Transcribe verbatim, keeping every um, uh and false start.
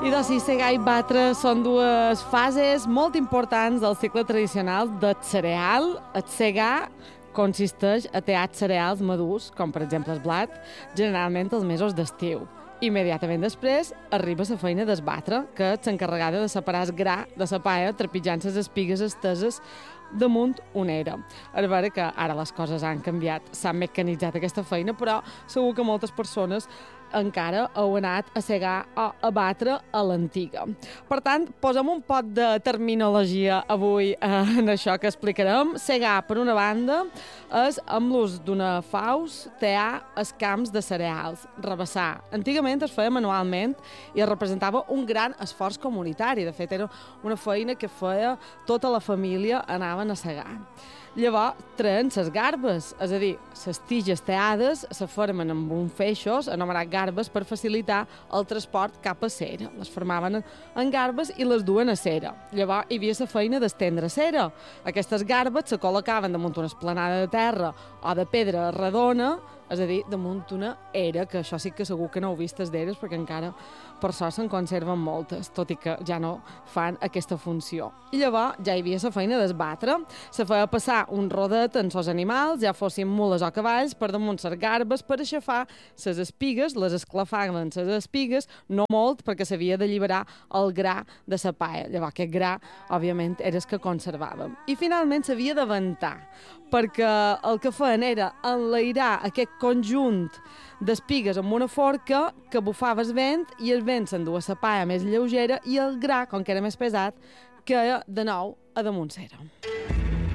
I doncs sí, segar i batre són dues fases molt importants del cicle tradicional del cereal. El segar consisteix a tallar cereals madurs, com per exemple el blat, generalment els mesos d'estiu. Immediatament després arriba la feina d'esbatre, que és l'encarregada de separar el gra de la paella trepitjant les espigues esteses damunt una era. És vera que ara les coses han canviat, s'ha mecanitzat aquesta feina, però segur que moltes persones encara heu anat a segar o a batre a l'antiga. Per tant, posem un pot de terminologia avui en això que explicarem. Segar, per una banda, és amb l'ús d'una faus tallar els camps de cereals, rebassar. Antigament es feia manualment i es representava un gran esforç comunitari. De fet, era una feina que feia tota la família, anaven a segar. Llavors, treien les garbes, és a dir, les tiges tallades se formen amb un feixos anomenat garbes per facilitar el transport cap a cera. Les formaven en garbes i les duen a cera. Llavors, hi havia la feina d'estendre cera. Aquestes garbes se col·locaven damunt una esplanada de terra o de pedra redona, és a dir, damunt una era, que això sí que segur que no heu vistes d'eres, perquè encara per sort se'n conserven moltes, tot i que ja no fan aquesta funció. I llavors ja hi havia la feina d'esbatre. Se feia passar un rodet en els animals, ja fossin mules o cavalls, per damunt les garbes per aixafar les espigues, les esclafaven les espigues, no molt, perquè s'havia d'alliberar el gra de la paella. Llavors aquest gra, òbviament, era el que conservàvem. I finalment s'havia de ventar, perquè el que feien era enlairar aquest conjunt d'espigues amb una forca que bufava el vent i el vent s'endua la paella més lleugera i el gra, com que era més pesat, queia de nou a damunt cera.